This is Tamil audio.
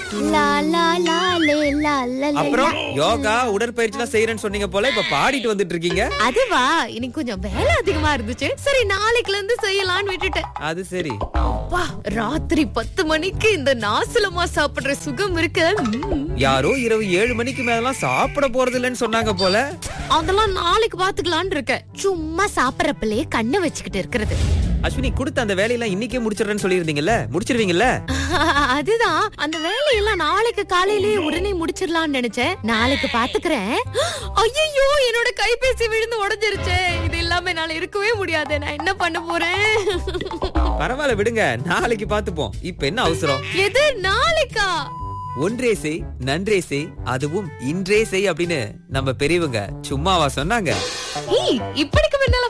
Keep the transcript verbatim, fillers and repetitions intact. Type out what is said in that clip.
லா லா லா லே லா லா லே. அப்புறம் யோகா உடற்பயிற்சி எல்லாம் செய்யறேன்னு சொன்னீங்க போல, இப்ப பாடிட்டு வந்துட்டு இருக்கீங்க. அதுவா, இன்னைக்கு கொஞ்சம் வேலை அதிகமா இருந்துச்சு. சரி நாளைக்குல இருந்து செய்யலாம்னு விட்டுட்டேன். அது சரி. அப்பா, ராத்திரி பத்து மணிக்கு இந்த நாசலமா சாப்பிடுற சுகம் இருக்கு. ம். யாரோ இரவு ஏழு மணிக்கு மேலாம் சாப்பிட போறது இல்லைன்னு சொன்னாங்க போல. அதெல்லாம் நாளைக்கு பாத்துக்கலாம்னு இருக்கேன். சும்மா சாப்பிடறப்பலே கண்ணை வச்சுக்கிட்டு இருக்கிறது. அஸ்வினி, கொடுத்த அந்த வேலையெல்லாம் இன்னைக்கே முடிச்சிடுறேன்னு சொல்லியிருந்தீங்கல்ல, முடிச்சிருவீங்கல்ல? அதுதான், அந்த வேலையெல்லாம் நாளைக்கு காலையிலேயே உடனே முடிச்சிடலாம்னு நினைச்சேன். நாளைக்கு பாத்துக்கிறேன். ஐயோ, என்னோட கைபேசி விழுந்து உடைஞ்சிருச்சு. இது இல்லாம என்னால இருக்கவே முடியாது. நான் என்ன பண்ண போறேன்? பரவாயில்ல விடுங்க, நாளைக்கு பாத்துப்போம். இப்ப என்ன அவசரம்? எது நாளைக்கா? ஒன்றே செய் நன்றே செய், அதுவும் இன்றே செய் அப்படின்னு நம்ம பெரியவங்க சும்மாவா சொன்னாங்க? ஏய், இப்படிக்கு முன்னால